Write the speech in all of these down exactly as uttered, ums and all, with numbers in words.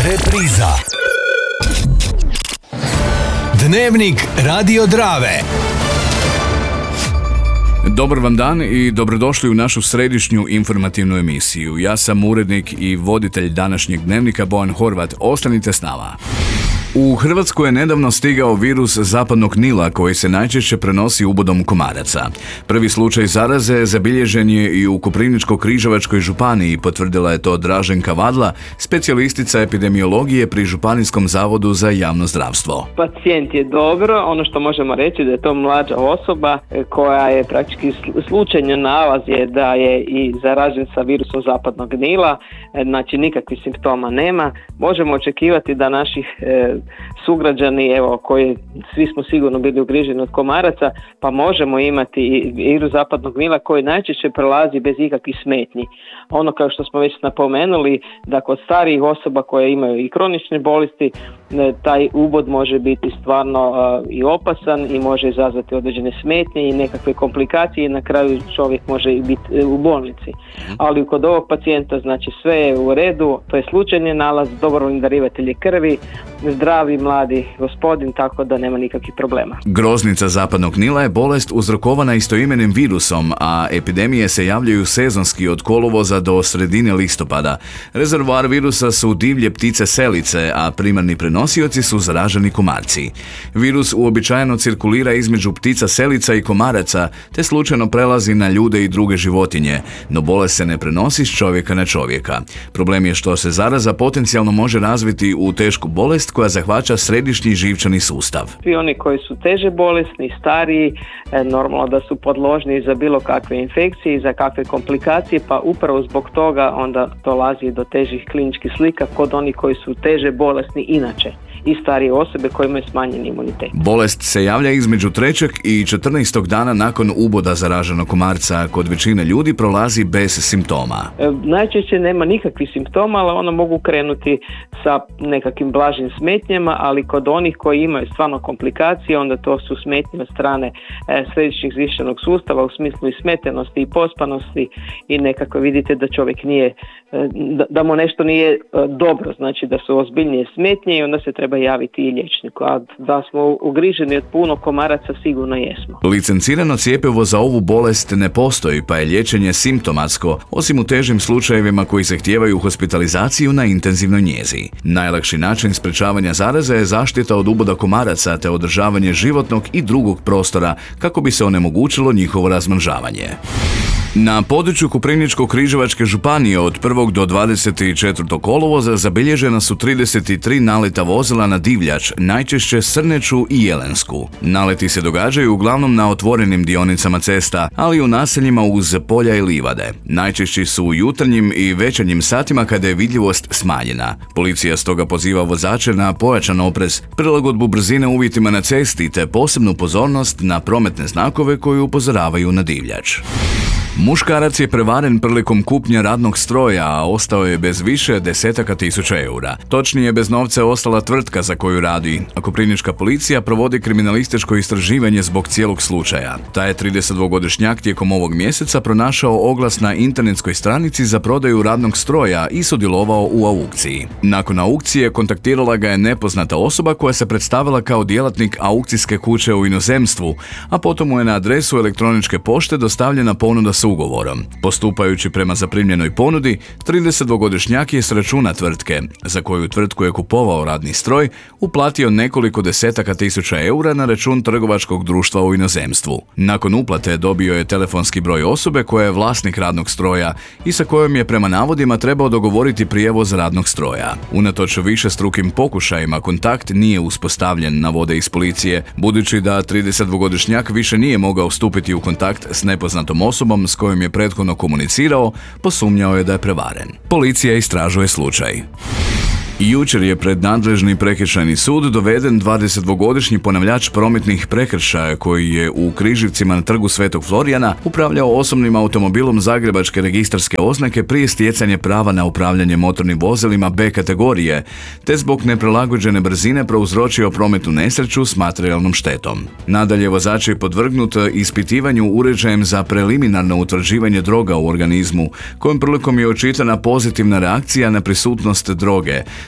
Repriza. Dnevnik Radio Drave. Dobar vam dan i dobrodošli u našu središnju informativnu emisiju. Ja sam urednik i voditelj današnjeg dnevnika Bojan Horvat. Ostanite s nama. U Hrvatsku je nedavno stigao virus zapadnog Nila koji se najčešće prenosi ubodom komaraca. Prvi slučaj zaraze zabilježen je i u Koprivničko-križevačkoj županiji, potvrdila je to Draženka Vadla, specijalistica epidemiologije pri Županijskom zavodu za javno zdravstvo. Pacijent je dobro, ono što možemo reći da je to mlađa osoba koja je praktički slučajno nalaz je da je i zaražen sa virusom zapadnog Nila, znači nikakvih simptoma nema. Možemo očekivati da naših e, sugrađani, evo, koji svi smo sigurno bili ugriženi od komaraca, pa možemo imati i virus zapadnog Nila koji najčešće prolazi bez ikakvih smetnji. Ono kao što smo već napomenuli, da kod starijih osoba koje imaju i kronične bolesti, taj ubod može biti stvarno uh, i opasan i može izazvati određene smetnje i nekakve komplikacije i na kraju čovjek može biti u bolnici. Ali kod ovog pacijenta znači sve je u redu, to je slučajni nalaz, dobrovoljni darivatelj krvi, zdravi mladi gospodin, tako da nema nikakvih problema. Groznica zapadnog Nila je bolest uzrokovana istoimenim virusom, a epidemije se javljaju sezonski od kolovoza do sredine listopada. Rezervoar virusa su divlje ptice selice, a primarni prenosioci su zaraženi komarci. Virus uobičajeno cirkulira između ptica selica i komaraca, te slučajno prelazi na ljude i druge životinje, no bolest se ne prenosi s čovjeka na čovjeka. Problem je što se zaraza potencijalno može razviti u tešku bolest koja zahvaća središnji živčani sustav. Svi oni koji su teže bolesni, stariji, normalno da su podložni za bilo kakve infekcije i za kakve komplikacije, pa upravo zbog toga onda dolazi do težih kliničkih slika kod onih koji su teže bolesni inače i starije osobe koje imaju smanjeni imunitet. Bolest se javlja između trećeg i četrnaestog dana nakon uboda zaraženog komarca. Kod većine ljudi prolazi bez simptoma. E, najčešće nema nikakvih simptoma, ali ono mogu krenuti sa nekakvim blažim smetnjama, ali kod onih koji imaju stvarno komplikacije, onda to su smetnje od strane e, središnjeg živčanog sustava u smislu i smetenosti i pospanosti i nekako vidite da čovjek nije, e, da, da mu nešto nije e, dobro, znači da su ozbiljnije smetnje i onda se treba javiti i liječniku, a da smo ugriženi od puno komaraca sigurno jesmo. Licencirano cjepivo za ovu bolest ne postoji, pa je liječenje simptomatsko, osim u težim slučajevima koji zahtijevaju hospitalizaciju na intenzivnoj njezi. Najlakši način sprečavanja zaraze je zaštita od uboda komaraca te održavanje životnog i drugog prostora kako bi se onemogućilo njihovo razmnožavanje. Na području Koprivničko-križevačke županije od prvog do dvadeset četvrtog kolovoza zabilježena su trideset tri naleta vozila na divljač, najčešće srneću i jelensku. Naleti se događaju uglavnom na otvorenim dionicama cesta, ali i u naseljima uz polja i livade. Najčešći su u jutarnjim i večernjim satima kada je vidljivost smanjena. Policija stoga poziva vozače na pojačan oprez, prilagodbu brzine uvjetima na cesti te posebnu pozornost na prometne znakove koji upozoravaju na divljač. Muškarac je prevaren prilikom kupnje radnog stroja, a ostao je bez više desetaka tisuća eura. Točnije, bez novca je ostala tvrtka za koju radi, a koprivnička policija provodi kriminalističko istraživanje zbog cijelog slučaja. Taj je tridesetdvogodišnjak tijekom ovog mjeseca pronašao oglas na internetskoj stranici za prodaju radnog stroja i sudjelovao u aukciji. Nakon aukcije kontaktirala ga je nepoznata osoba koja se predstavila kao djelatnik aukcijske kuće u inozemstvu, a potom mu je na adresu elektroničke pošte dostavljena ponuda s ugovorom. Postupajući prema zaprimljenoj ponudi, tridesetdvogodišnjak je s računa tvrtke, za koju tvrtku je kupovao radni stroj, uplatio nekoliko desetaka tisuća eura na račun trgovačkog društva u inozemstvu. Nakon uplate dobio je telefonski broj osobe koja je vlasnik radnog stroja i sa kojom je prema navodima trebao dogovoriti prijevoz radnog stroja. Unatoč višestrukim pokušajima kontakt nije uspostavljen, navode iz policije, budući da tridesetdvogodišnjak više nije mogao stupiti u kontakt s nepoznatom osobom s kojom je prethodno komunicirao, posumnjao je da je prevaren. Policija istražuje slučaj. Jučer je pred nadležni prekršajni sud doveden dvadesetdvogodišnji ponavljač prometnih prekršaja koji je u Križevcima na trgu Svetog Florijana upravljao osobnim automobilom zagrebačke registarske oznake prije stjecanja prava na upravljanje motornim vozilima B kategorije, te zbog neprilagođene brzine prouzročio prometnu nesreću s materijalnom štetom. Nadalje, vozač je podvrgnut ispitivanju uređajem za preliminarno utvrđivanje droga u organizmu, kojom prilikom je očitana pozitivna reakcija na prisutnost droge,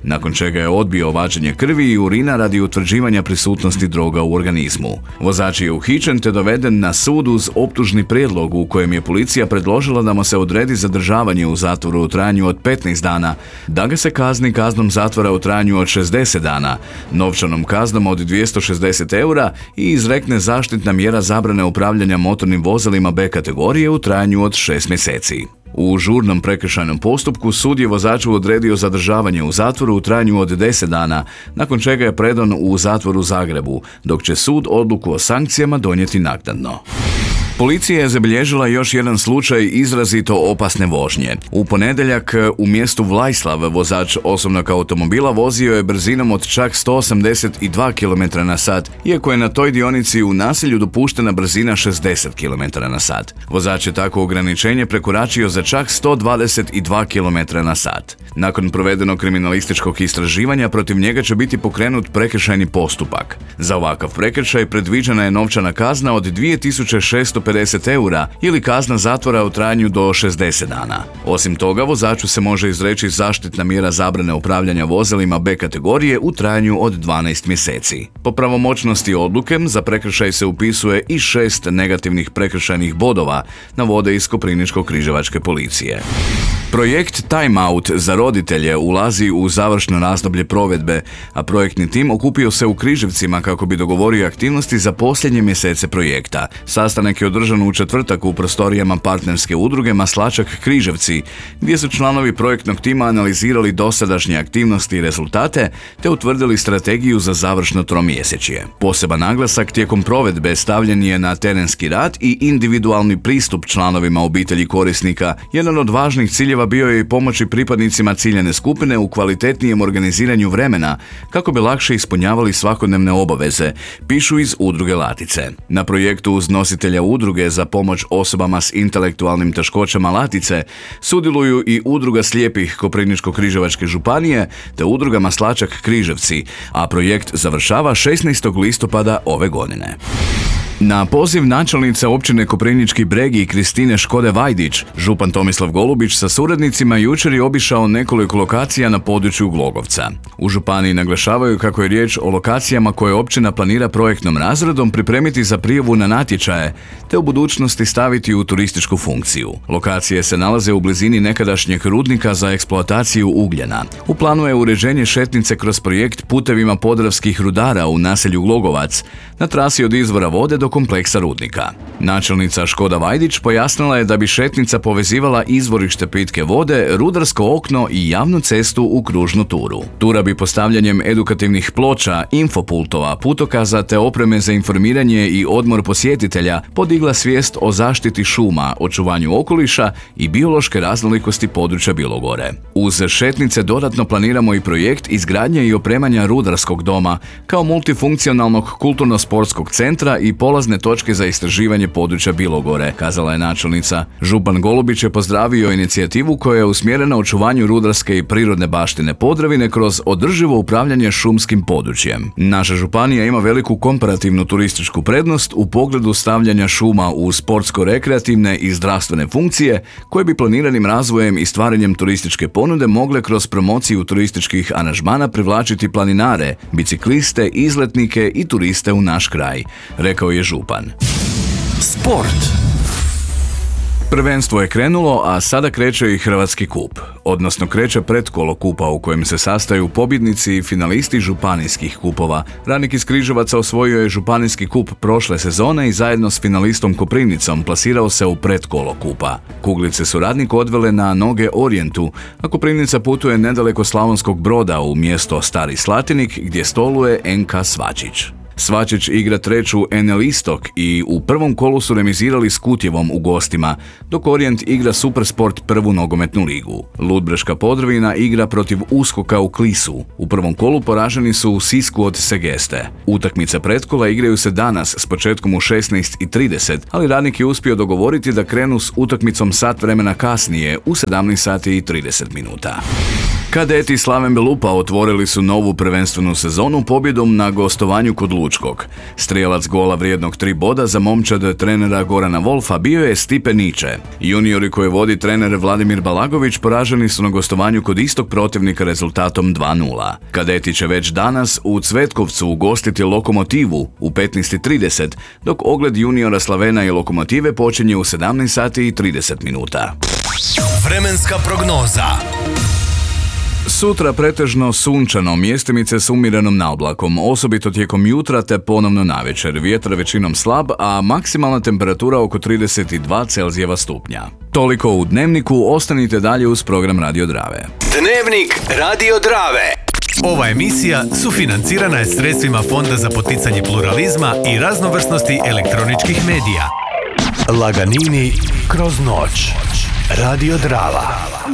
nakon čega je odbio vađenje krvi i urina radi utvrđivanja prisutnosti droga u organizmu. Vozač je uhićen te doveden na sud uz optužni prijedlog u kojem je policija predložila da mu se odredi zadržavanje u zatvoru u trajanju od petnaest dana, da ga se kazni kaznom zatvora u trajanju od šezdeset dana, novčanom kaznom od dvjesto šezdeset eura i izrekne zaštitna mjera zabrane upravljanja motornim vozilima B kategorije u trajanju od šest mjeseci. U žurnom prekršajnom postupku sud je vozaču odredio zadržavanje u zatvoru u trajanju od deset dana, nakon čega je predan u zatvor u Zagrebu, dok će sud odluku o sankcijama donijeti naknadno. Policija je zabilježila još jedan slučaj izrazito opasne vožnje. U ponedjeljak u mjestu Vlajslav vozač osobnog automobila vozio je brzinom od čak sto osamdeset dva kilometra na sat, iako je na toj dionici u naselju dopuštena brzina šezdeset kilometara na sat. Vozač je tako ograničenje prekoračio za čak sto dvadeset dva kilometra na sat. Nakon provedenog kriminalističkog istraživanja protiv njega će biti pokrenut prekršajni postupak. Za ovakav prekršaj predviđena je novčana kazna od dvije tisuće šesto pedeset eura ili kazna zatvora u trajanju do šezdeset dana. Osim toga, vozaču se može izreći zaštitna mjera zabrane upravljanja vozilima B kategorije u trajanju od dvanaest mjeseci. Po pravomoćnosti odluke za prekršaj se upisuje i šest negativnih prekršajnih bodova, navode iz Koprivničko-križevačke policije. Projekt Time Out za roditelje ulazi u završno razdoblje provedbe, a projektni tim okupio se u Križevcima kako bi dogovorio aktivnosti za posljednje mjesece projekta. Sastanak je održan u četvrtak u prostorijama partnerske udruge Maslačak Križevci, gdje su članovi projektnog tima analizirali dosadašnje aktivnosti i rezultate te utvrdili strategiju za završno tromjesečje. Poseban naglasak tijekom provedbe stavljen je na terenski rad i individualni pristup članovima obitelji korisnika. Jedan od važnih ciljeva bio je i pomoći pripadnicima ciljane skupine u kvalitetnijem organiziranju vremena kako bi lakše ispunjavali svakodnevne obaveze, pišu iz udruge Latice. Na projektu uz nositelja udruge za pomoć osobama s intelektualnim teškoćama Latice sudjeluju i udruga slijepih Koprivničko-križevačke županije te udruga Maslačak Križevci, a projekt završava šesnaestog listopada ove godine. Na poziv načelnice općine Koprivnički Bregi Kristine Škode-Vajdić, župan Tomislav Golubić sa suradnicima jučer je obišao nekoliko lokacija na području Glogovca. U županiji naglašavaju kako je riječ o lokacijama koje općina planira projektnom razredom pripremiti za prijavu na natječaje, te u budućnosti staviti u turističku funkciju. Lokacije se nalaze u blizini nekadašnjeg rudnika za eksploataciju ugljena. U planu je uređenje šetnice kroz projekt putevima podravskih rudara u naselju Glogovac, na trasi od izvora vode do kompleksa rudnika. Načelnica Škoda Vajdić pojasnila je da bi šetnica povezivala izvorište pitke vode, rudarsko okno i javnu cestu u kružnu turu. Tura bi postavljanjem edukativnih ploča, infopultova, putokaza te opreme za informiranje i odmor posjetitelja podigla svijest o zaštiti šuma, očuvanju okoliša i biološke raznolikosti područja Bilogore. Uz šetnice dodatno planiramo i projekt izgradnje i opremanja rudarskog doma kao multifunkcionalnog kulturno-sportskog centra i polazne točke za istraživanje područja Bilogore, kazala je načelnica. Župan Golubić je pozdravio inicijativu koja je usmjerena očuvanju rudarske i prirodne baštine Podravine kroz održivo upravljanje šumskim područjem. Naša županija ima veliku komparativnu turističku prednost u pogledu stavljanja šuma u sportsko-rekreativne i zdravstvene funkcije koje bi planiranim razvojem i stvaranjem turističke ponude mogle kroz promociju turističkih aranžmana privlačiti planinare, bicikliste, izletnike i turiste u naš kraj, rekao je župan. Sport. Prvenstvo je krenulo, a sada kreće i Hrvatski kup, odnosno kreće pretkolo kupa u kojem se sastaju pobjednici i finalisti županijskih kupova. Radnik iz Križevaca osvojio je županijski kup prošle sezone i zajedno s finalistom Koprivnicom plasirao se u pretkolo kupa. Kuglice su Radnik odvele na noge Orijentu, a Koprivnica putuje nedaleko Slavonskog Broda u mjesto Stari Slatinik gdje stoluje en ka Svačić. Svačić igra treću en el Istok i u prvom kolu su remizirali s Kutjevom u gostima, dok Orijent igra Supersport prvu nogometnu ligu. Ludbreška Podravina igra protiv Uskoka u Klisu. U prvom kolu poraženi su u Sisku od Segeste. Utakmice pretkola igraju se danas s početkom u šesnaest i trideset, ali Radnik je uspio dogovoriti da krenu s utakmicom sat vremena kasnije u sedamnaest sati i trideset minuta. Kadeti Slaven Belupa otvorili su novu prvenstvenu sezonu pobjedom na gostovanju kod Lučkog. Strijelac gola vrijednog tri boda za momčad trenera Gorana Wolfa bio je Stipe Niče. Juniori koje vodi trener Vladimir Balagović poraženi su na gostovanju kod istog protivnika rezultatom dva nula. Kadeti će već danas u Cvetkovcu ugostiti Lokomotivu u petnaest i trideset, dok ogled juniora Slavena i Lokomotive počinje u sedamnaest sati i trideset minuta. Vremenska prognoza. Sutra pretežno sunčano, mjestimice s umjerenom naoblakom, osobito tijekom jutra te ponovno navečer. Vjetar većinom slab, a maksimalna temperatura oko trideset dva Celzijeva stupnja. Toliko u Dnevniku, ostanite dalje uz program Radio Drave. Dnevnik Radio Drave. Ova emisija sufinancirana je sredstvima Fonda za poticanje pluralizma i raznovrsnosti elektroničkih medija. Laganini kroz noć. Radio Drava.